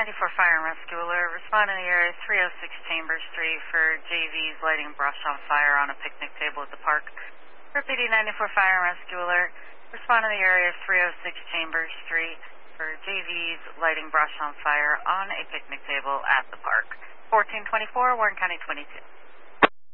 94 Fire and Rescue Alert. Respond in the area 306 Chambers Street for JVs lighting brush on fire on a picnic table at the park. Repeating 94 Fire and Rescue Alert. Respond in the area 306 Chambers Street for JVs lighting brush on fire on a picnic table at the park. 1424, Warren County 22.